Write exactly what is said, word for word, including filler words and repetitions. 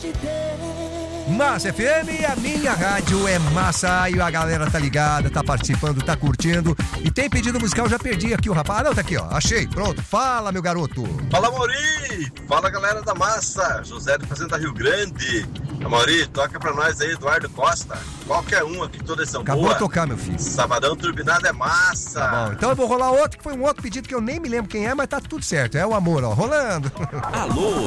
te ter. Massa F M, a minha rádio é massa. E a galera tá ligada, tá participando, tá curtindo. E tem pedido musical, já perdi aqui o rapaz. Ah, não, tá aqui, ó. Achei, pronto. Fala, meu garoto. Fala, Mauri. Fala, galera da massa. José do Fazenda Rio Grande. Mauri, toca pra nós aí, Eduardo Costa. Qualquer um aqui, toda são Acabou boa. de tocar, meu filho. Sabadão Turbinado é massa. Tá bom, então eu vou rolar outro, que foi um outro pedido que eu nem me lembro quem é, mas tá tudo certo. É o amor, ó, rolando. Alô,